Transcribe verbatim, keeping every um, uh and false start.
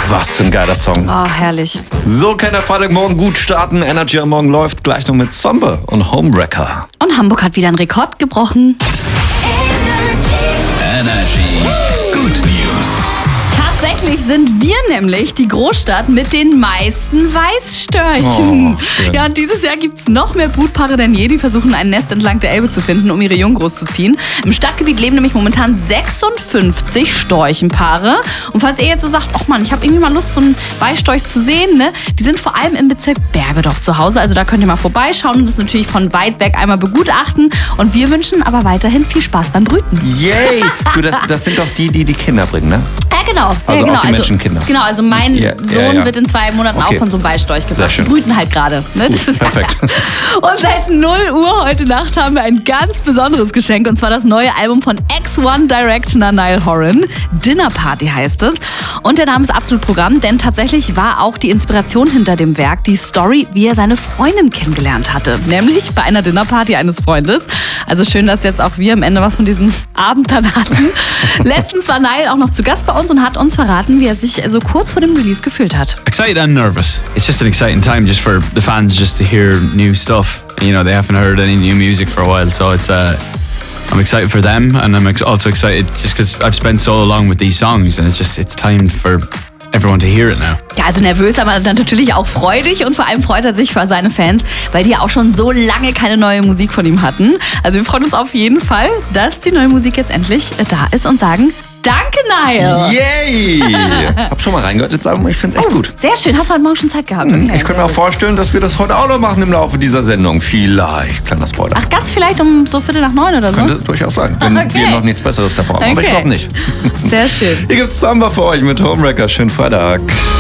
Was für ein geiler Song. Oh, herrlich. So kann der Freitagmorgen gut starten. Energy am Morgen läuft gleich noch mit Zombe und Homewrecker. Und Hamburg hat wieder einen Rekord gebrochen. Energy Good News. Tatsächlich sind wir nämlich die Großstadt mit den meisten Weißstörchen. Oh, schön. Ja, und dieses Jahr gibt es noch mehr Brutpaare denn je, die versuchen, ein Nest entlang der Elbe zu finden, um ihre Jungen großzuziehen. Im Stadtgebiet leben nämlich momentan sechsundfünfzig Storchenpaare. Und falls ihr jetzt so sagt, ach Mann, ich habe irgendwie mal Lust, so einen Weißstorch zu sehen, ne? Die sind vor allem im Bezirk Bergedorf zu Hause. Also da könnt ihr mal vorbeischauen und das natürlich von weit weg einmal begutachten. Und wir wünschen aber weiterhin viel Spaß beim Brüten. Yay! Du, das, das sind doch die, die die Kinder bringen, ne? Ja, genau. Also ja, genau. auch die Menschenkinder. Genau, also mein Ja, Sohn ja, ja. wird in zwei Monaten Okay. auch von so einem Weißstorch Sehr gebracht. Die schön. brüten halt gerade. Ne? Das ist- Perfekt. Und seit null Uhr heute Nacht haben wir ein ganz besonderes Geschenk. Und zwar das neue Album von X One Directioner Niall Horan. Dinner Party heißt es. Und der Name ist absolut Programm, denn tatsächlich war auch die Inspiration hinter dem Werk die Story, wie er seine Freundin kennengelernt hatte. Nämlich bei einer Dinnerparty eines Freundes. Also schön, dass jetzt auch wir am Ende was von diesem Abend dann hatten. Letztens war Niall auch noch zu Gast bei uns und hat uns verraten, wie er sich so kurz vor dem Release gefühlt hat. Excited and nervous. It's just an exciting time just for the fans just to hear new stuff. You know, they haven't heard any new music for a while, so it's uh, I'm excited for them, and I'm ex- also excited just because I've spent so long with these songs, and it's just it's time for everyone to hear it now. Ja, also nervös, aber dann natürlich auch freudig und vor allem freut er sich für seine Fans, weil die ja auch schon so lange keine neue Musik von ihm hatten. Also wir freuen uns auf jeden Fall, dass die neue Musik jetzt endlich äh, da ist und sagen, danke Niall! Yay! Hab schon mal reingehört ins Album, ich find's echt gut. Sehr schön, hast du heute Morgen schon Zeit gehabt? Okay, Ich könnte mir auch vorstellen, dass wir das heute auch noch machen im Laufe dieser Sendung. Vielleicht. Kleiner Spoiler. Ach, ganz vielleicht um so Viertel nach neun oder so? Könnte durchaus sein, wenn Okay. wir noch nichts Besseres davor haben. Aber ich Okay. glaube nicht. Sehr schön. Hier gibt's Samba für euch mit Homewrecker. Schönen Freitag.